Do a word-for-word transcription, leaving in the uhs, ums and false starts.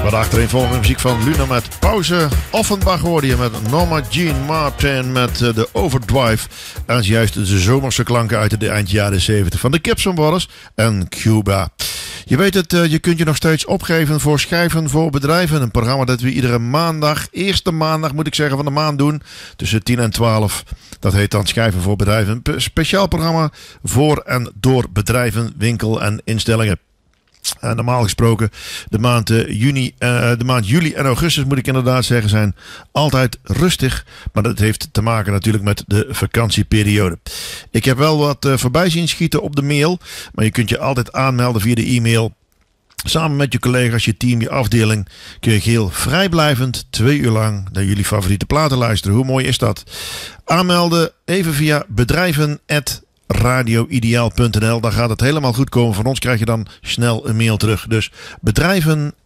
Wat achterin volgende muziek van Luna met Pauze. Offenbach hoorde je met Norma Jean Martin met uh, de Overdrive. En juist de zomerse klanken uit de eind jaren zeventig van de Gibson Brothers en Cuba. Je weet het, uh, je kunt je nog steeds opgeven voor Schrijven voor Bedrijven. Een programma dat we iedere maandag, eerste maandag moet ik zeggen van de maand doen. Tussen tien en twaalf. Dat heet dan Schrijven voor Bedrijven. Een speciaal programma voor en door bedrijven, winkel en instellingen. Uh, normaal gesproken, de maand, uh, juni, uh, de maand juli en augustus moet ik inderdaad zeggen zijn altijd rustig. Maar dat heeft te maken natuurlijk met de vakantieperiode. Ik heb wel wat uh, voorbij zien schieten op de mail. Maar je kunt je altijd aanmelden via de e-mail. Samen met je collega's, je team, je afdeling kun je geheel vrijblijvend twee uur lang naar jullie favoriete platen luisteren. Hoe mooi is dat? Aanmelden even via bedrijven radio ideaal punt n l. Dan gaat het helemaal goed komen. Van ons krijg je dan snel een mail terug. Dus bedrijven